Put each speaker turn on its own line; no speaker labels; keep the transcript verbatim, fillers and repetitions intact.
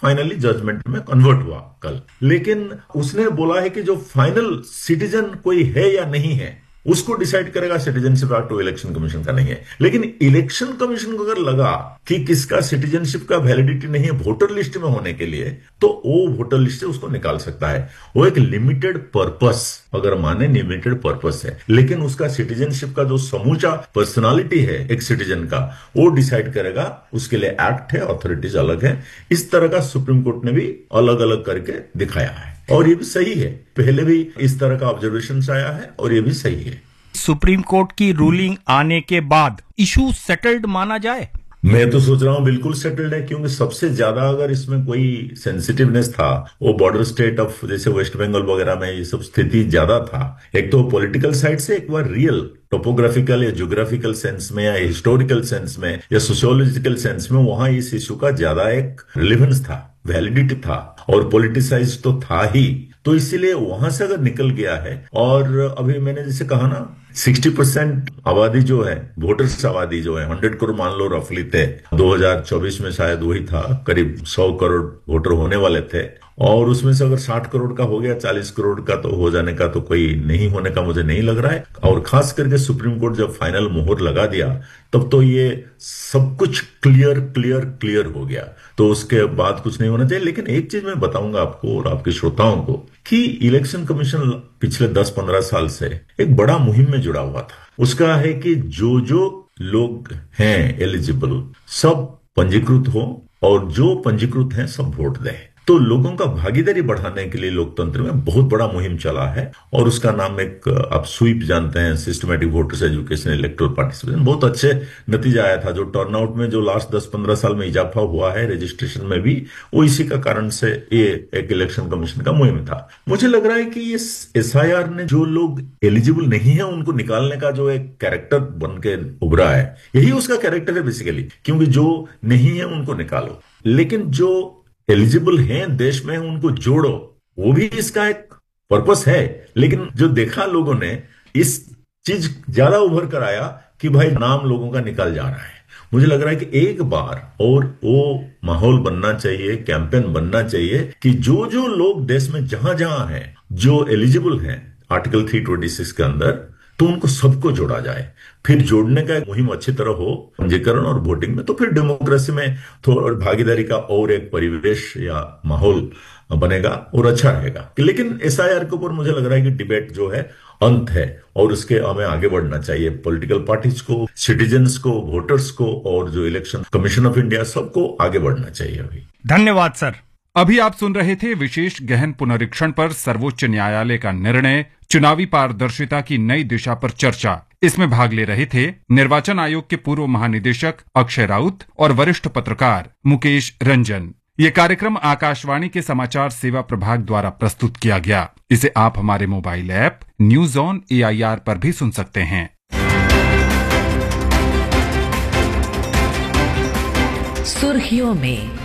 Finally judgement में convert हुआ कल। लेकिन उसने बोला है कि जो फाइनल सिटीजन कोई है या नहीं है उसको डिसाइड करेगा सिटीजनशिप एक्ट, इलेक्शन कमीशन का नहीं है। लेकिन इलेक्शन कमीशन को अगर लगा कि किसका सिटीजनशिप का वैलिडिटी नहीं है वोटर लिस्ट में होने के लिए, तो वो वोटर लिस्ट से उसको निकाल सकता है। वो एक लिमिटेड पर्पस, अगर माने लिमिटेड पर्पस है, लेकिन उसका सिटीजनशिप का जो समूचा पर्सनालिटी है एक सिटीजन का, वो डिसाइड करेगा। उसके लिए एक्ट है, अथॉरिटीज अलग है। इस तरह का सुप्रीम कोर्ट ने भी अलग अलग करके दिखाया है और ये भी सही है। पहले भी इस तरह का ऑब्जर्वेशन आया है और ये भी सही है।
सुप्रीम कोर्ट की रूलिंग आने के बाद इशू सेटल्ड माना जाए?
मैं तो सोच रहा हूं बिल्कुल सेटल्ड है, क्योंकि सबसे ज्यादा अगर इसमें कोई सेंसिटिवनेस था वो बॉर्डर स्टेट ऑफ जैसे वेस्ट बंगाल वगैरह में ये सब स्थिति ज्यादा था। एक तो पॉलिटिकल साइड से, एक बार रियल टोपोग्राफिकल या ज्योग्राफिकल सेंस में या हिस्टोरिकल सेंस में या सोशियोलॉजिकल सेंस में वहां इस इशू का ज्यादा एक रिलेवेंस था, वैलिडिटी था और पॉलिटिसाइज तो था ही। तो इसीलिए वहां से अगर निकल गया है, और अभी मैंने जैसे कहा ना साठ परसेंट आबादी जो है, वोटर्स आबादी जो है सौ करोड़ मान लो रफली थे, दो हज़ार चौबीस में शायद वही था, करीब सौ करोड़ वोटर होने वाले थे। और उसमें से अगर साठ करोड़ का हो गया, चालीस करोड़ का तो हो जाने का तो कोई नहीं होने का मुझे नहीं लग रहा है। और खास करके सुप्रीम कोर्ट जब फाइनल मोहर लगा दिया तब तो ये सब कुछ क्लियर क्लियर क्लियर हो गया, तो उसके बाद कुछ नहीं होना चाहिए। लेकिन एक चीज मैं बताऊंगा आपको और आपके श्रोताओं को कि इलेक्शन कमीशन पिछले दस पंद्रह साल से एक बड़ा मुहिम में जुड़ा हुआ था। उसका है कि जो जो लोग हैं एलिजिबल सब पंजीकृत हो और जो पंजीकृत हैं सब वोट दें। तो लोगों का भागीदारी बढ़ाने के लिए लोकतंत्र में बहुत बड़ा मुहिम चला है और उसका नाम एक आप स्वीप जानते हैं, systematic voters education electoral participation. बहुत अच्छे नतीजा आया था। जो टर्नआउट में जो लास्ट दस पंद्रह साल में इजाफा हुआ है रजिस्ट्रेशन में भी, वो इसी का कारण से ये एक इलेक्शन कमीशन का मुहिम था। मुझे लग रहा है कि ये एस आई आर ने जो लोग एलिजिबल नहीं है उनको निकालने का जो एक कैरेक्टर बन के उभरा है, यही उसका कैरेक्टर है बेसिकली, क्योंकि जो नहीं है उनको निकालो, लेकिन जो एलिजिबल हैं देश में उनको जोड़ो, वो भी इसका एक पर्पस है। लेकिन जो देखा लोगों ने, इस चीज ज्यादा उभर कर आया कि भाई नाम लोगों का निकल जा रहा है। मुझे लग रहा है कि एक बार और वो माहौल बनना चाहिए, कैंपेन बनना चाहिए कि जो जो लोग देश में जहां जहां हैं जो एलिजिबल हैं आर्टिकल तीन सौ छब्बीस के अंदर, तो उनको सबको जोड़ा जाए। फिर जोड़ने का एक मुहिम अच्छी तरह हो पंजीकरण और वोटिंग में, तो फिर डेमोक्रेसी में थोड़ा भागीदारी का और एक परिवेश या माहौल बनेगा और अच्छा रहेगा। लेकिन एस आई आर के ऊपर मुझे लग रहा है कि डिबेट जो है अंत है और उसके हमें आगे बढ़ना चाहिए। पॉलिटिकल पार्टीज को, सिटीजन्स को, वोटर्स को और जो इलेक्शन कमीशन ऑफ इंडिया, सबको आगे बढ़ना चाहिए। अभी
धन्यवाद सर।
अभी आप सुन रहे थे विशेष गहन पुनरीक्षण पर सर्वोच्च न्यायालय का निर्णय, चुनावी पारदर्शिता की नई दिशा पर चर्चा। इसमें भाग ले रहे थे निर्वाचन आयोग के पूर्व महानिदेशक अक्षय राउत और वरिष्ठ पत्रकार मुकेश रंजन। ये कार्यक्रम आकाशवाणी के समाचार सेवा प्रभाग द्वारा प्रस्तुत किया गया। इसे आप हमारे mobile app news on A I R पर भी सुन सकते हैं।
सुर्खियों में